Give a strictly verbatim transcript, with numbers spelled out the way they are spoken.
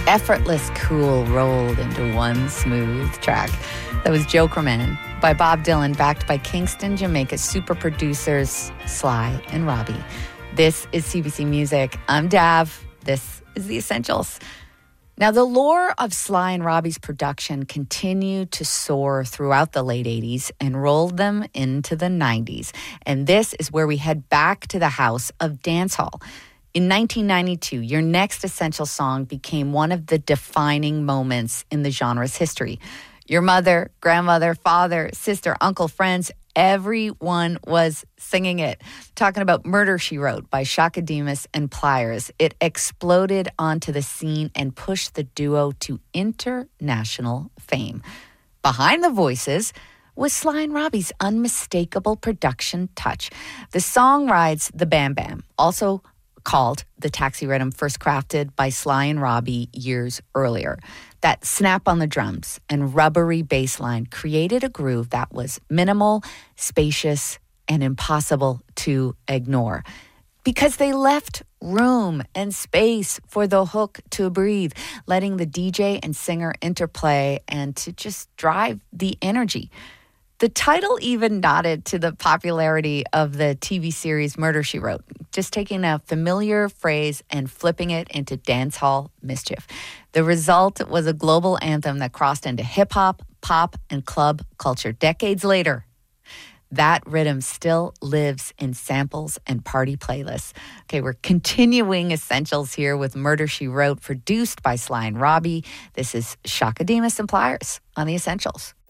Effortless Cool rolled into one smooth track. That was Jokerman by Bob Dylan, backed by Kingston, Jamaica super producers Sly and Robbie. This is C B C Music. I'm Dav. This is The Essentials. Now, the lore of Sly and Robbie's production continued to soar throughout the late eighties and rolled them into the nineties. And this is where we head back to the house of dancehall. In nineteen ninety-two, your next Essential song became one of the defining moments in the genre's history. Your mother, grandmother, father, sister, uncle, friends, everyone was singing it. Talking about Murder, She Wrote by Chaka Demus and Pliers. It exploded onto the scene and pushed the duo to international fame. Behind the voices was Sly and Robbie's unmistakable production touch. The song rides the Bam Bam, also called the Taxi Rhythm, first crafted by Sly and Robbie years earlier. That snap on the drums and rubbery bass line created a groove that was minimal, spacious, and impossible to ignore, because they left room and space for the hook to breathe, letting the D J and singer interplay and to just drive the energy. The title even nodded to the popularity of the T V series Murder, She Wrote, just taking a familiar phrase and flipping it into dancehall mischief. The result was a global anthem that crossed into hip-hop, pop, and club culture decades later. That rhythm still lives in samples and party playlists. Okay, we're continuing Essentials here with Murder, She Wrote, produced by Sly and Robbie. This is Chaka Demus and Pliers on The Essentials.